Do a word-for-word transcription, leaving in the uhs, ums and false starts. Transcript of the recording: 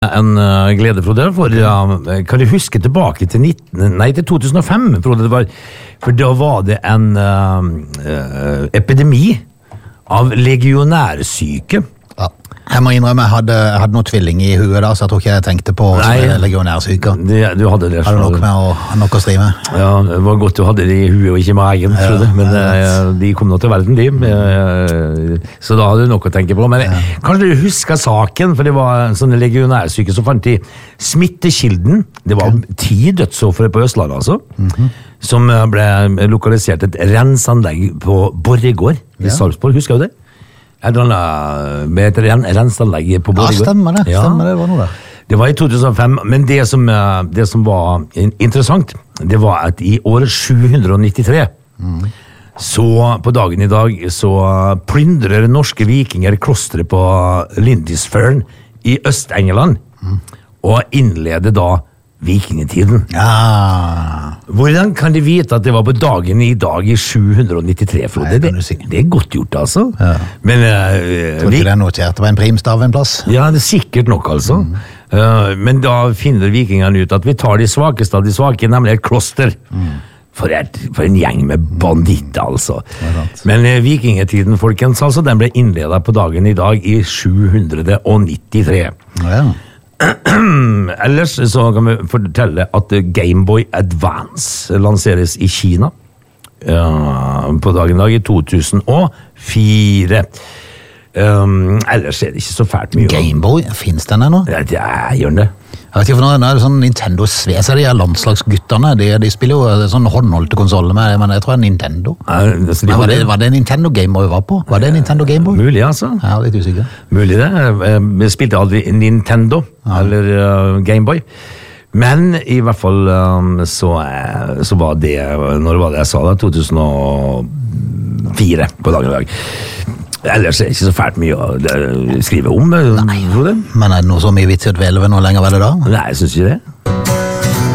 En uh, glede, Frode, for uh, kan du huske tilbake til, nitten, nei, til to tusen og fem, Frode, det var, for da var det en uh, uh, epidemi av legionærsyke. Ja. Jeg må innrømme, jeg hadde, jeg hadde noe tvilling i huet da, så jeg tror ikke jeg tenkte på legionærsyke. Det, du hadde det. Hadde nok med å, nok å stri med. Ja, det var godt du hadde det i huet og ikke i magen, Frode, ja, men uh, de kom nå til verden, de. Uh, så da hadde du nok å tenke på. Men ja. Kanskje du husker saken, for det var sånne legionærsyke som fant de smittekilden. Det var okay. ti dødsoffer på Østlandet, altså. Mm-hmm. Som ble lokalisert et rensanlegg på Borregaard i ja. Sarpsborg, husker du det? Jeg drann med et ren, rensanlegg på Borregaard. Ja, stemmer det. Ja. Stemmer det, var noe der. Det var i to tusen og fem, men det som, det som var interessant, det var at i året sju hundre nittitre, mm. så på dagen i dag, så plyndrer norske vikinger klosteret på Lindisfarne i Øst-England, mm. og innleder da vikingetiden. Ja. Hvordan kan de vite at det var på dagen i dag i sju hundre nittitre, Frode? Det, si. det er godt gjort, altså. Ja. Men, uh, Tror ikke vi, det er notert, det var en primstav en plass. Ja, det er sikkert nok, altså. Mm. Uh, men da finner vikingene ut at vi tar de svakeste av de svake, nemlig et kloster. Mm. For, et, for en gjeng med banditter, altså. Men uh, vikingetiden, folkens, altså, den ble innledet på dagen i dag i sju hundre nittitre. Ja. Ellers så kan vi fortelle at Game Boy Advance lanseres i Kina uh, på dagen i dag i to tusen og fire. Um, ellers er det ikke så fælt mye. Game Boy, finnes den ennå? Ja, gjør den det. Jeg vet ikke, for nå, nå er det sånn Nintendo Sves, de her landslagsgutterne, de, de spiller jo sånn håndholdte konsoler med, men jeg tror det er Nintendo. Ja, altså de var, det, var det Nintendo Game Boy var på? Var det Nintendo Game Boy? Mulig, altså. Ja, litt usikker. Mulig det. Vi spilte aldri Nintendo, ja. eller uh, Game Boy. Men i hvert fall um, så, uh, så var det, når var det jeg sa det, to tusen og fire på dagen i dag. Ellers er det ikke så fælt mye å skrive om. Nei, men er det noe så mye vits i å dvele ved noe lenger ved det da? Nei, jeg synes ikke det.